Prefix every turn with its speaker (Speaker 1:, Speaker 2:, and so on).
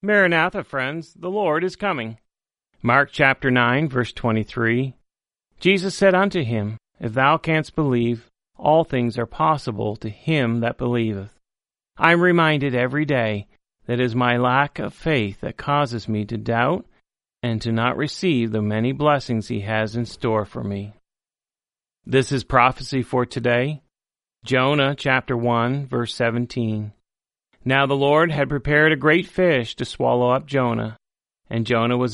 Speaker 1: Maranatha, friends, the Lord is coming. Mark chapter 9, verse 23. Jesus said unto him, If thou canst believe, all things are possible to him that believeth. I am reminded every day that it is my lack of faith that causes me to doubt and to not receive the many blessings he has in store for me. This is prophecy for today. Jonah chapter 1, verse 17. Now the Lord had prepared a great fish to swallow up Jonah, and Jonah was